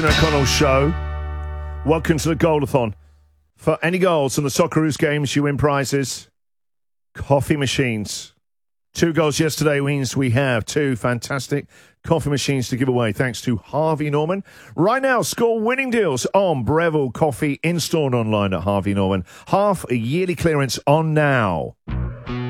O'Connell Show. Welcome to the Goal-a-thon. For any goals in the Socceroos games, you win prizes. Coffee machines. 2 goals yesterday means we have 2 fantastic coffee machines to give away thanks to Harvey Norman. Right now, score winning deals on Breville Coffee, in-store and online at Harvey Norman. Half a yearly clearance on now.